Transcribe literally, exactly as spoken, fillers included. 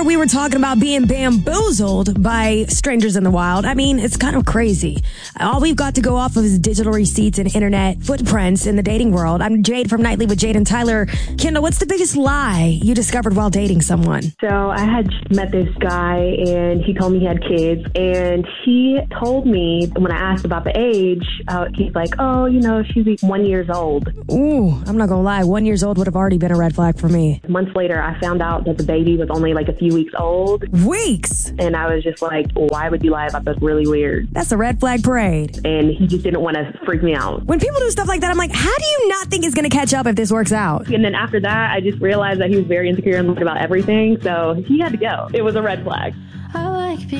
earlier we were talking about being bamboozled by strangers in the wild. I mean, it's kind of crazy. All we've got to go off of is digital receipts and internet footprints in the dating world. I'm Jade from Nightly with Jade and Tyler. Kendall, what's the biggest lie you discovered while dating someone? So I had met this guy, and he told me he had kids, and he told me when I asked about the age, uh, he's like, oh, you know, she's one years old. Ooh, I'm not gonna lie. One years old would have already been a red flag for me. Months later, I found out that the baby was only like a few weeks old. Weeks? And I was just like, why would you lie about this? Really weird. That's a red flag parade. And he just didn't want to freak me out. When people do stuff like that, I'm like, how do you not think it's gonna catch up if this works out? And then after that, I just realized that he was very insecure and lied about everything. So he had to go. It was a red flag. I like